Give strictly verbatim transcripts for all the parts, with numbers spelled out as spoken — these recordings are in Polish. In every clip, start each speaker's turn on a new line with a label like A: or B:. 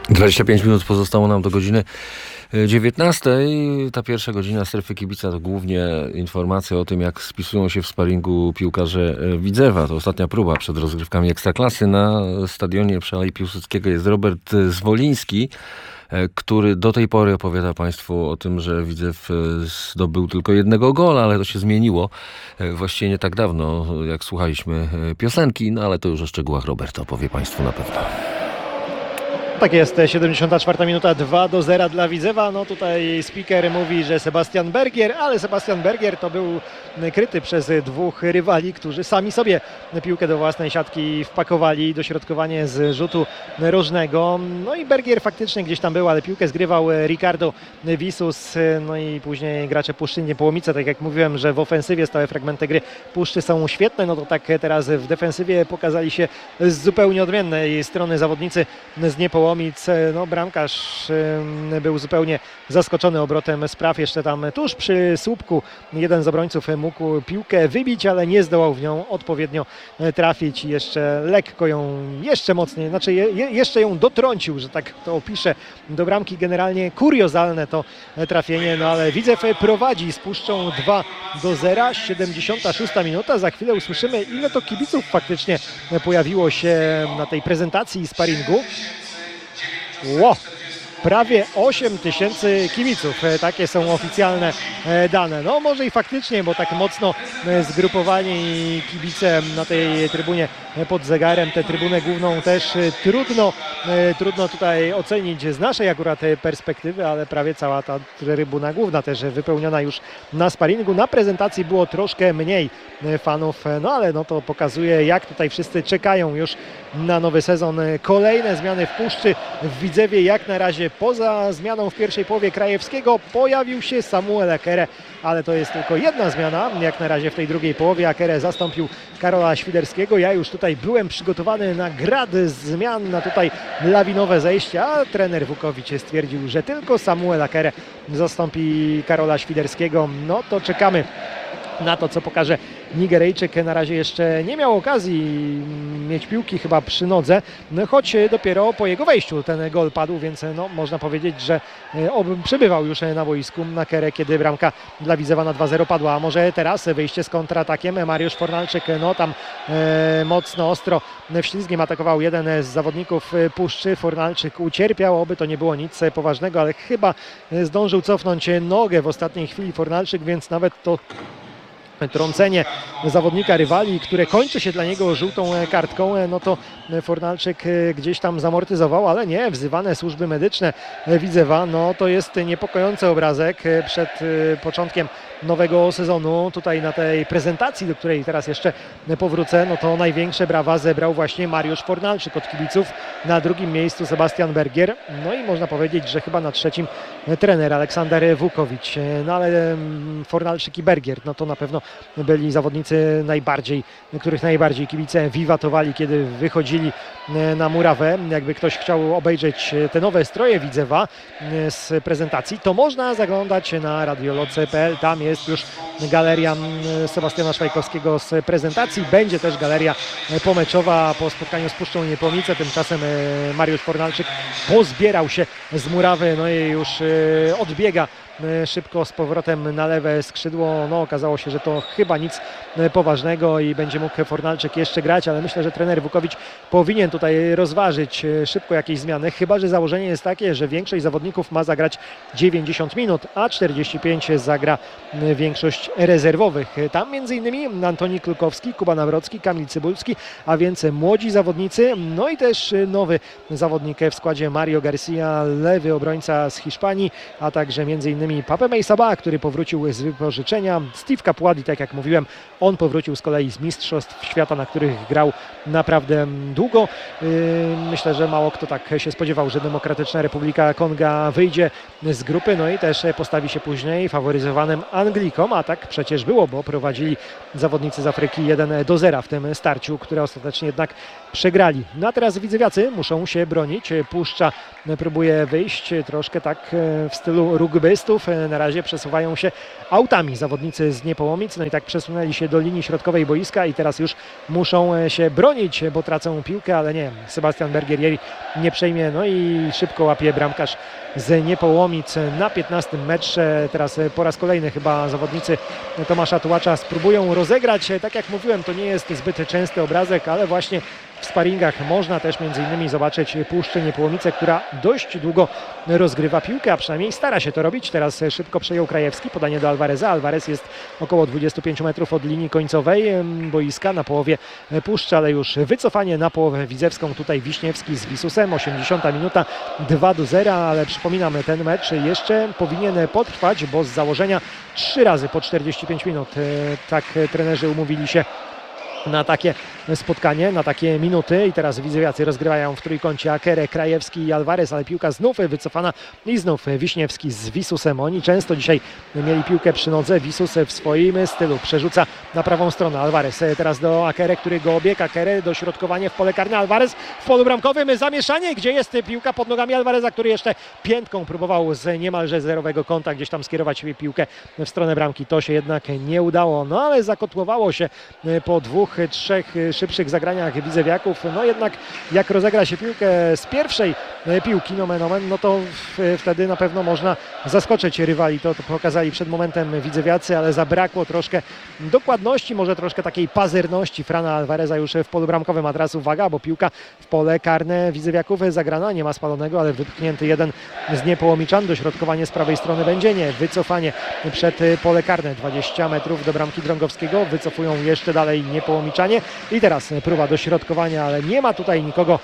A: dwadzieścia pięć minut pozostało nam do godziny dziewiętnastej. Ta pierwsza godzina Strefy Kibica to głównie informacje o tym, jak spisują się w sparingu piłkarze Widzewa. To ostatnia próba przed rozgrywkami Ekstraklasy. Na stadionie przy Alei Piłsudskiego jest Robert Zwoliński, który do tej pory opowiada Państwu o tym, że Widzew zdobył tylko jednego gola, ale to się zmieniło właściwie nie tak dawno, jak słuchaliśmy piosenki, no ale to już o szczegółach Robert opowie Państwu na pewno.
B: Tak jest, siedemdziesiąta czwarta minuta, dwa do zera dla Widzewa. No tutaj speaker mówi, że Sebastian Bergier, ale Sebastian Bergier to był kryty przez dwóch rywali, którzy sami sobie piłkę do własnej siatki wpakowali, dośrodkowanie z rzutu rożnego. No i Bergier faktycznie gdzieś tam był, ale piłkę zgrywał Ricardo Visus, no i później gracze Puszczy Niepołomice. Tak jak mówiłem, że w ofensywie stałe fragmenty gry Puszczy są świetne, no to tak teraz w defensywie pokazali się z zupełnie odmiennej strony zawodnicy z Niepołomic. No, bramkarz był zupełnie zaskoczony obrotem spraw. Jeszcze tam tuż przy słupku jeden z obrońców mógł piłkę wybić, ale nie zdołał w nią odpowiednio trafić. Jeszcze lekko ją, jeszcze mocniej, znaczy je, jeszcze ją dotrącił, że tak to opiszę, do bramki. Generalnie kuriozalne to trafienie, no ale Widzew prowadzi z Puszczą dwa do zera. siedemdziesiąta szósta minuta. Za chwilę usłyszymy, ile to kibiców faktycznie pojawiło się na tej prezentacji i sparingu. Ło, prawie osiem tysięcy kibiców, takie są oficjalne dane. No może i faktycznie, bo tak mocno zgrupowani kibice na tej trybunie pod zegarem, tę trybunę główną też trudno, trudno tutaj ocenić z naszej akurat perspektywy, ale prawie cała ta trybuna główna też wypełniona już na sparingu. Na prezentacji było troszkę mniej fanów, no ale no to pokazuje, jak tutaj wszyscy czekają już na nowy sezon. Kolejne zmiany w Puszczy, w Widzewie jak na razie poza zmianą w pierwszej połowie Krajewskiego pojawił się Samuel Ekere, ale to jest tylko jedna zmiana jak na razie w tej drugiej połowie. Ekere zastąpił Karola Świderskiego. Ja już tutaj byłem przygotowany na grad zmian, na tutaj lawinowe zejście, a trener Wukowicz stwierdził, że tylko Samuel Ekere zastąpi Karola Świderskiego. No to czekamy na to, co pokaże Nigeryjczyk. Na razie jeszcze nie miał okazji mieć piłki chyba przy nodze, no, choć dopiero po jego wejściu ten gol padł, więc no, można powiedzieć, że obym przebywał już na boisku na Kerę, kiedy bramka dla Widzewa na dwa zero padła. A może teraz wyjście z kontratakiem. Mariusz Fornalczyk no tam e, mocno, ostro wślizgiem atakował jeden z zawodników Puszczy. Fornalczyk ucierpiał, oby to nie było nic poważnego, ale chyba zdążył cofnąć nogę w ostatniej chwili Fornalczyk, więc nawet to trącenie zawodnika rywali, które kończy się dla niego żółtą kartką, no to Fornalczyk gdzieś tam zamortyzował, ale nie, wzywane służby medyczne Widzewa, no to jest niepokojący obrazek przed początkiem nowego sezonu. Tutaj na tej prezentacji, do której teraz jeszcze powrócę, no to największe brawa zebrał właśnie Mariusz Fornalczyk od kibiców. Na drugim miejscu Sebastian Bergier, no i można powiedzieć, że chyba na trzecim trener Aleksander Wukowicz. No ale Fornalczyk i Bergier, no to na pewno byli zawodnicy najbardziej, których najbardziej kibice wiwatowali, kiedy wychodzili na murawę. Jakby ktoś chciał obejrzeć te nowe stroje Widzewa z prezentacji, to można zaglądać na radiolodze kropka pe el. Tam jest już galeria Sebastiana Szwajkowskiego z prezentacji. Będzie też galeria pomeczowa po spotkaniu z Puszczą Niepołomice. Tymczasem Mariusz Fornalczyk pozbierał się z murawy, no i już odbiega szybko z powrotem na lewe skrzydło. No okazało się, że to chyba nic poważnego i będzie mógł Fornalczyk jeszcze grać, ale myślę, że trener Wukowicz powinien tutaj rozważyć szybko jakieś zmiany, chyba że założenie jest takie, że większość zawodników ma zagrać dziewięćdziesiąt minut, a czterdzieści pięć zagra większość rezerwowych. Tam między innymi Antoni Klukowski, Kuba Nawrocki, Kamil Cybulski, a więc młodzi zawodnicy, no i też nowy zawodnik w składzie Mario Garcia, lewy obrońca z Hiszpanii, a także między innymi Pape Meissaba, który powrócił z wypożyczenia. Steve Capuadi, tak jak mówiłem, on powrócił z kolei z mistrzostw świata, na których grał naprawdę długo. Myślę, że mało kto tak się spodziewał, że Demokratyczna Republika Konga wyjdzie z grupy, no i też postawi się później faworyzowanym Anglikom, a tak przecież było, bo prowadzili zawodnicy z Afryki jeden do zera w tym starciu, które ostatecznie jednak przegrali. No a teraz widzewiacy muszą się bronić. Puszcza próbuje wyjść troszkę tak w stylu rugbystów. minutów. Na razie przesuwają się autami zawodnicy z Niepołomic, no i tak przesunęli się do linii środkowej boiska i teraz już muszą się bronić, bo tracą piłkę, ale nie, Sebastian Bergier jej nie przejmie, no i szybko łapie bramkarz z Niepołomic na piętnastym metrze. Teraz po raz kolejny chyba zawodnicy Tomasza Tułacza spróbują rozegrać. Tak jak mówiłem, to nie jest zbyt częsty obrazek, ale właśnie w sparingach można też między innymi zobaczyć Puszczę Niepołomice, która dość długo rozgrywa piłkę, a przynajmniej stara się to robić. Teraz szybko przejął Krajewski, podanie do Alvareza. Alvarez jest około dwudziestu pięciu metrów od linii końcowej boiska na połowie Puszczy, ale już wycofanie na połowę widzewską. Tutaj Wiśniewski z Wisusem, osiemdziesiąta minuta, dwa do zera, ale przypominam, ten mecz jeszcze powinien potrwać, bo z założenia trzy razy po czterdzieści pięć minut. Tak trenerzy umówili się na takie spotkanie, na takie minuty i teraz widzewiacy rozgrywają w trójkącie Akerę, Krajewski i Alvarez, ale piłka znów wycofana i znów Wiśniewski z Wisusem. Oni często dzisiaj mieli piłkę przy nodze, Wisus w swoim stylu przerzuca na prawą stronę. Alvarez teraz do Akerę, który go obiega, Akerę dośrodkowanie w pole karne, Alvarez w polu bramkowym, zamieszanie, gdzie jest piłka pod nogami Alvareza, który jeszcze piętką próbował z niemalże zerowego kąta gdzieś tam skierować piłkę w stronę bramki. To się jednak nie udało, no ale zakotłowało się po dwóch, trzech szybszych zagraniach widzewiaków. No jednak jak rozegra się piłkę z pierwszej piłki, nomen omen, no to w, wtedy na pewno można zaskoczyć rywali. To, to pokazali przed momentem widzewiacy, ale zabrakło troszkę dokładności, może troszkę takiej pazerności Frana Alvareza już w polu bramkowym. A teraz uwaga, bo piłka w pole karne widzewiaków zagrana, nie ma spalonego, ale wypchnięty jeden z Niepołomiczan. Dośrodkowanie z prawej strony będzie nie, wycofanie przed pole karne, dwadzieścia metrów do bramki Drągowskiego, wycofują jeszcze dalej Niepołomiczanie i teraz próba dośrodkowania, ale nie ma tutaj nikogo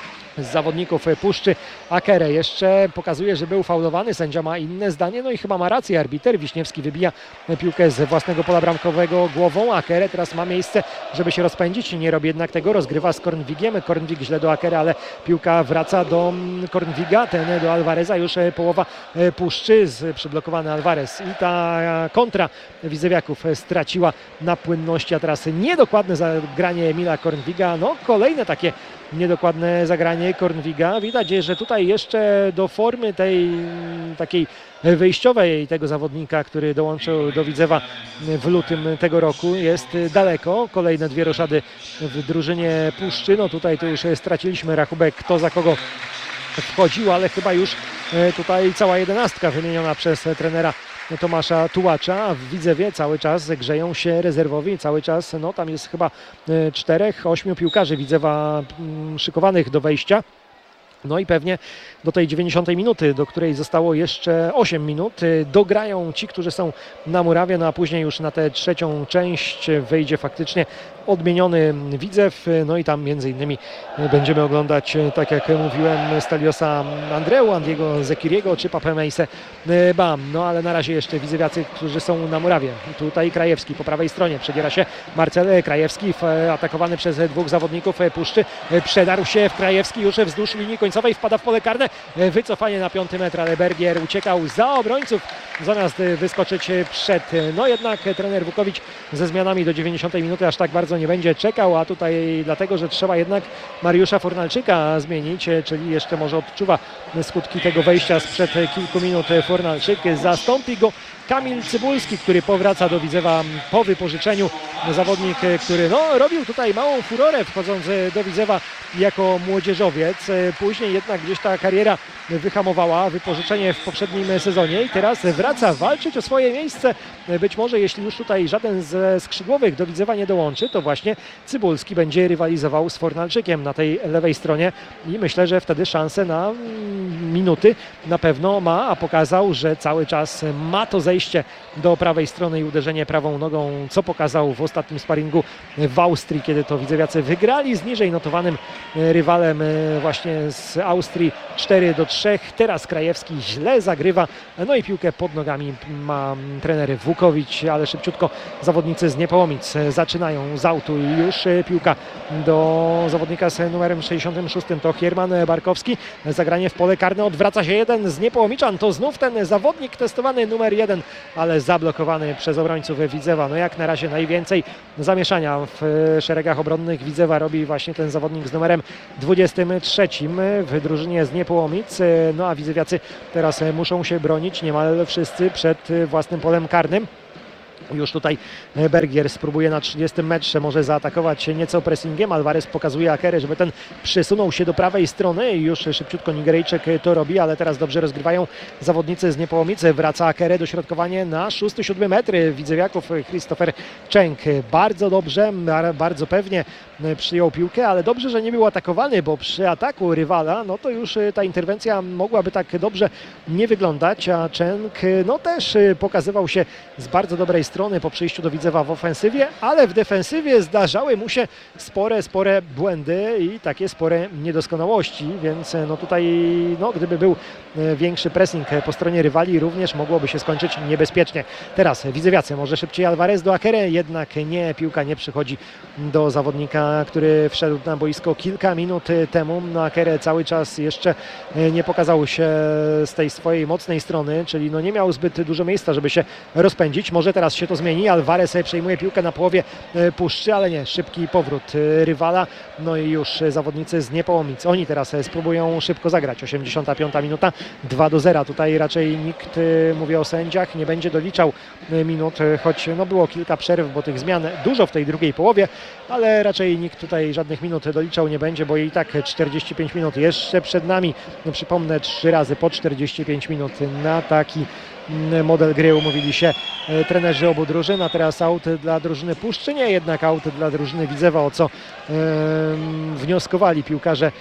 B: z zawodników Puszczy. Akerę jeszcze pokazuje, że był faulowany, sędzia ma inne zdanie, no i chyba ma rację arbiter. Wiśniewski wybija piłkę z własnego pola bramkowego głową. Akerę teraz ma miejsce, żeby się rozpędzić, nie robi jednak tego, rozgrywa z Kornwigiem. Kornwig źle do Akerę, ale piłka wraca do Kornwiga, ten do Alvareza, już połowa Puszczy, przyblokowany Alvarez i ta kontra widzewiaków straciła na płynności, a teraz niedokładne zagranie Emila Kornwiga, no kolejne takie niedokładne zagranie Kornwiga. Widać, że tutaj jeszcze do formy tej takiej wyjściowej tego zawodnika, który dołączył do Widzewa w lutym tego roku, jest daleko. Kolejne dwie roszady w drużynie Puszczy. No tutaj to już straciliśmy rachubek, kto za kogo wchodził, ale chyba już tutaj cała jedenastka wymieniona przez trenera Tomasza Tułacza. W Widzewie cały czas grzeją się rezerwowi, cały czas, no tam jest chyba czterech, ośmiu piłkarzy Widzewa szykowanych do wejścia. No i pewnie do tej dziewięćdziesiątej minuty, do której zostało jeszcze osiem minut, dograją ci, którzy są na murawie, no a później już na tę trzecią część wyjdzie faktycznie odmieniony Widzew, no i tam między innymi będziemy oglądać, tak jak mówiłem, Steliosa Andreu, Andiego Zekiriego czy Papę Mejse Bam. No ale na razie jeszcze widzewiacy, którzy są na murawie. Tutaj Krajewski po prawej stronie, przedziera się Marcel Krajewski, atakowany przez dwóch zawodników Puszczy, przedarł się w Krajewski już wzdłuż linii końcowej, wpada w pole karne, wycofanie na piąty metr, ale Bergier uciekał za obrońców zamiast wyskoczyć przed. No jednak trener Wukowicz ze zmianami do dziewięćdziesiątej minuty aż tak bardzo nie będzie czekał, a tutaj dlatego, że trzeba jednak Mariusza Fornalczyka zmienić, czyli jeszcze może odczuwa skutki tego wejścia sprzed kilku minut. Fornalczyk, zastąpi go Kamil Cybulski, który powraca do Widzewa po wypożyczeniu. Zawodnik, który no, robił tutaj małą furorę wchodząc do Widzewa jako młodzieżowiec. Później jednak gdzieś ta kariera wyhamowała, wypożyczenie w poprzednim sezonie i teraz wraca walczyć o swoje miejsce. Być może jeśli już tutaj żaden ze skrzydłowych do Widzewa nie dołączy, to właśnie Cybulski będzie rywalizował z Fornalczykiem na tej lewej stronie i myślę, że wtedy szansę na minuty na pewno ma, a pokazał, że cały czas ma to zejście do prawej strony i uderzenie prawą nogą, co pokazał w ostatnim sparingu w Austrii, kiedy to widzewiacy wygrali z niżej notowanym rywalem właśnie z Austrii cztery do trzech. Teraz Krajewski źle zagrywa, no i piłkę pod nogami ma trener Wukowicz, ale szybciutko zawodnicy z Niepołomic zaczynają z autu i już piłka do zawodnika z numerem sześćdziesiątym szóstym, to Hierman Barkowski. Zagranie w pole karne, odwraca się jeden z Niepołomiczan, to znów ten zawodnik testowany numer jeden ale zablokowany przez obrońców Widzewa. No jak na razie najwięcej zamieszania w szeregach obronnych Widzewa robi właśnie ten zawodnik z numerem dwudziestym trzecim w drużynie z Niepołomic. No a widzewiacy teraz muszą się bronić niemal wszyscy przed własnym polem karnym. Już tutaj Bergier spróbuje na trzydziestym metrze może zaatakować nieco pressingiem. Alvarez pokazuje Akerę, żeby ten przysunął się do prawej strony i już szybciutko Nigeryjczyk to robi, ale teraz dobrze rozgrywają zawodnicy z Niepołomicy. Wraca Akerę, dośrodkowanie na szósty siódmy metry widzewiaków. Christopher Cenk bardzo dobrze, bardzo pewnie przyjął piłkę, ale dobrze, że nie był atakowany, bo przy ataku rywala, no to już ta interwencja mogłaby tak dobrze nie wyglądać, a Cenk no też pokazywał się z bardzo dobrej strony po przyjściu do Widzewa w ofensywie, ale w defensywie zdarzały mu się spore, spore błędy i takie spore niedoskonałości, więc no tutaj, no gdyby był większy pressing po stronie rywali, również mogłoby się skończyć niebezpiecznie. Teraz widzewiacy, może szybciej Alvarez do Akery, jednak nie, piłka nie przychodzi do zawodnika, który wszedł na boisko kilka minut temu. No Akerę cały czas jeszcze nie pokazał się z tej swojej mocnej strony, czyli no nie miał zbyt dużo miejsca, żeby się rozpędzić. Może teraz się to zmieni. Alvarez przejmuje piłkę na połowie puszczy, ale nie, szybki powrót rywala. No i już zawodnicy z Niepołomic. Oni teraz spróbują szybko zagrać. osiemdziesiąta piąta minuta, dwa do zera. Tutaj raczej nikt, mówię o sędziach, nie będzie doliczał minut, choć no było kilka przerw, bo tych zmian dużo w tej drugiej połowie, ale raczej nikt tutaj żadnych minut doliczał nie będzie, bo i tak czterdzieści pięć minut jeszcze przed nami. No, przypomnę, trzy razy po czterdzieści pięć minut na taki model gry umówili się trenerzy obu drużyn, a teraz aut dla drużyny Puszczy, nie jednak aut dla drużyny Widzewa, o co e, wnioskowali piłkarze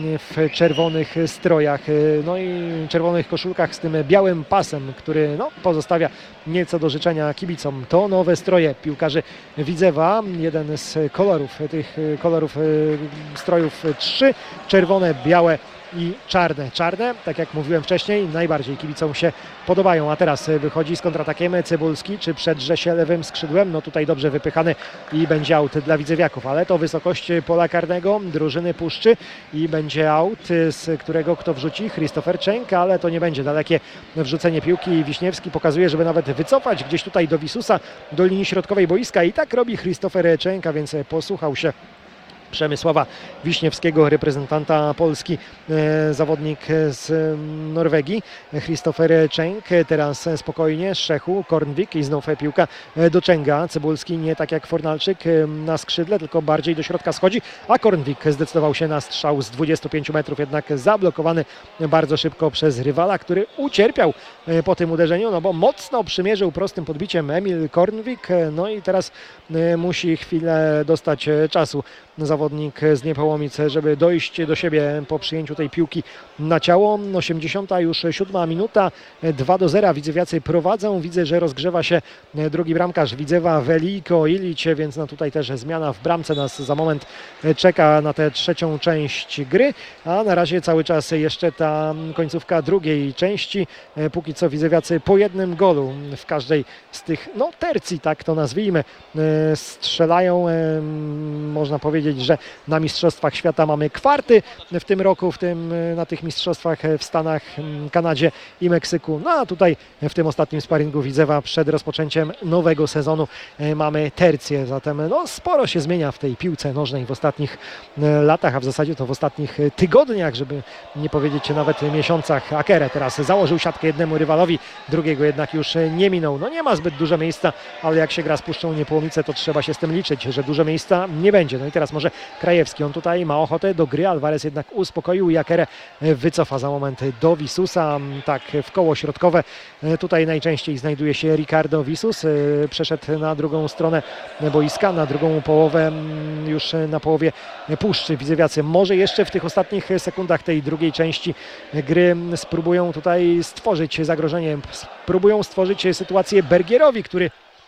B: w czerwonych strojach, no i czerwonych koszulkach z tym białym pasem, który no, pozostawia nieco do życzenia kibicom. To nowe stroje piłkarzy Widzewa, jeden z kolorów, tych kolorów e, strojów trzy, czerwone, białe i czarne. Czarne, tak jak mówiłem wcześniej, najbardziej kibicom się podobają, a teraz wychodzi z kontratakiem Cybulski, czy przedrze się lewym skrzydłem, no tutaj dobrze wypychany i będzie aut dla widzewiaków, ale to wysokość pola karnego drużyny Puszczy i będzie aut, z którego kto wrzuci? Christopher Cenk, ale to nie będzie dalekie wrzucenie piłki. Wiśniewski pokazuje, żeby nawet wycofać gdzieś tutaj do Wisusa, do linii środkowej boiska i tak robi Christopher Cenk, a więc posłuchał się Przemysława Wiśniewskiego, reprezentanta Polski, e, zawodnik z Norwegii, Christopher Cenk. Teraz spokojnie Szechu, Kornwik i znów piłka do Cenga. Cybulski nie tak jak Fornalczyk na skrzydle, tylko bardziej do środka schodzi, a Kornwik zdecydował się na strzał z dwudziestu pięciu metrów, jednak zablokowany bardzo szybko przez rywala, który ucierpiał po tym uderzeniu, no bo mocno przymierzył prostym podbiciem Emil Kornwik, no i teraz musi chwilę dostać czasu zawodnik z Niepołomic, żeby dojść do siebie po przyjęciu tej piłki na ciało. osiemdziesiąta już siódma minuta, dwa do zera. Widzewiacy prowadzą. Widzę, że rozgrzewa się drugi bramkarz Widzewa, Veliko Ilić, więc no tutaj też zmiana w bramce nas za moment czeka na tę trzecią część gry, a na razie cały czas jeszcze ta końcówka drugiej części. Póki co widzewiacy po jednym golu w każdej z tych no tercji, tak to nazwijmy, strzelają. Można powiedzieć, że na Mistrzostwach Świata mamy kwarty w tym roku, w tym, na tych mistrzostwach w Stanach, Kanadzie i Meksyku. No a tutaj w tym ostatnim sparingu Widzewa przed rozpoczęciem nowego sezonu mamy tercję. Zatem no, sporo się zmienia w tej piłce nożnej w ostatnich latach, a w zasadzie to w ostatnich tygodniach, żeby nie powiedzieć nawet miesiącach. Akerę teraz założył siatkę jednemu rywalowi, drugiego jednak już nie minął. No nie ma zbyt dużo miejsca, ale jak się gra z Puszczą Niepołomice, to trzeba się z tym liczyć, że dużo miejsca nie będzie. No i teraz może Krajewski, on tutaj ma ochotę do gry, Alvarez jednak uspokoił i Akerę wycofa za moment do Wisusa, tak w koło środkowe. Tutaj najczęściej znajduje się Ricardo Visus, przeszedł na drugą stronę boiska, na drugą połowę, już na połowie Puszczy. Widzewiacy może jeszcze w tych ostatnich sekundach tej drugiej części gry spróbują tutaj stworzyć zagrożenie, spróbują stworzyć sytuację Bergierowi, który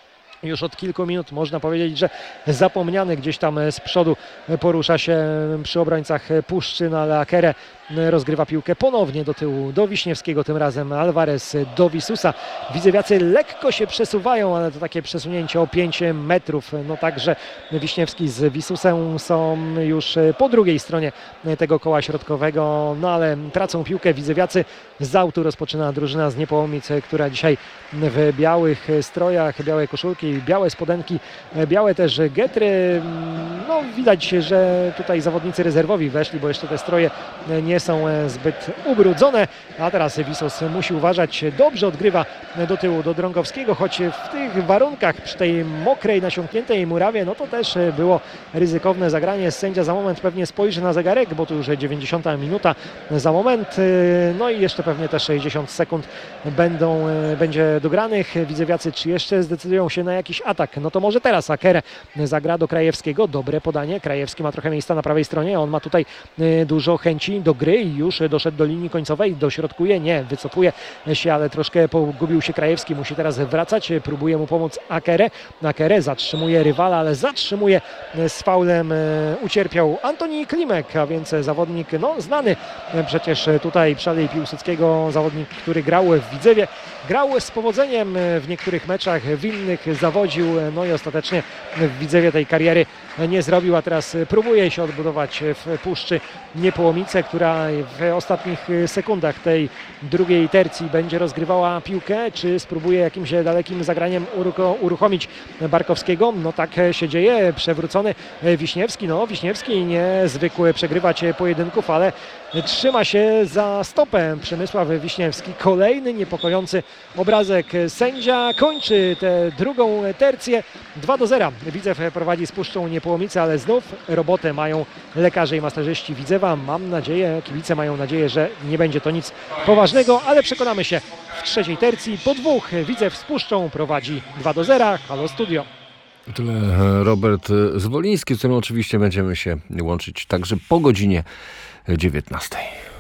B: Już od kilku minut można powiedzieć, że zapomniany gdzieś tam z przodu porusza się przy obrońcach Puszczy, no ale Akere rozgrywa piłkę ponownie do tyłu, do Wiśniewskiego, tym razem Alvarez do Wisusa. Widzewiacy lekko się przesuwają, ale to takie przesunięcie o pięć metrów. No także Wiśniewski z Wisusem są już po drugiej stronie tego koła środkowego, no ale tracą piłkę Widzewiacy. Z autu rozpoczyna drużyna z Niepołomic, która dzisiaj w białych strojach, białe koszulki, białe spodenki, białe też getry. No widać, że tutaj zawodnicy rezerwowi weszli, bo jeszcze te stroje nie są zbyt ubrudzone, a teraz Wisus musi uważać. Dobrze odgrywa do tyłu do Drągowskiego, choć w tych warunkach przy tej mokrej, nasiąkniętej murawie, no to też było ryzykowne zagranie. Sędzia za moment pewnie spojrzy na zegarek, bo tu już dziewięćdziesiąta minuta za moment, no i jeszcze pewnie też sześćdziesiąt sekund będą, będzie dogranych. Widzewiacy czy jeszcze zdecydują się na jakiś atak? No to może teraz Akere zagra do Krajewskiego, dobre podanie, Krajewski ma trochę miejsca na prawej stronie, on ma tutaj dużo chęci do gry i już doszedł do linii końcowej, dośrodkuje, nie, wycofuje się, ale troszkę pogubił się Krajewski, musi teraz wracać, próbuje mu pomóc Akere, Akere zatrzymuje rywala, ale zatrzymuje z faulem, ucierpiał Antoni Klimek, a więc zawodnik no znany przecież tutaj przy Alei Piłsudskiego, zawodnik, który grał w Widzewie, grał z powodzeniem w niektórych meczach, w innych zawodził, no i ostatecznie w Widzewie tej kariery nie zrobił, a teraz próbuje się odbudować w Puszczy Niepołomice, która w ostatnich sekundach tej drugiej tercji będzie rozgrywała piłkę, czy spróbuje jakimś dalekim zagraniem uruchomić Barkowskiego. No tak się dzieje, przewrócony Wiśniewski, no Wiśniewski niezwykły przegrywać pojedynków, ale trzyma się za stopę Przemysław Wiśniewski. Kolejny niepokojący obrazek. Sędzia kończy tę drugą tercję. dwa do zera. Widzew prowadzi z Puszczą Niepołomice, ale znów robotę mają lekarze i masterzyści Widzewa. Mam nadzieję, kibice mają nadzieję, że nie będzie to nic poważnego, ale przekonamy się w trzeciej tercji. Po dwóch Widzew z Puszczą prowadzi dwa do zera. Halo Studio.
A: Tyle Robert Zwoliński, z którym oczywiście będziemy się łączyć także po godzinie dziewiętnastej.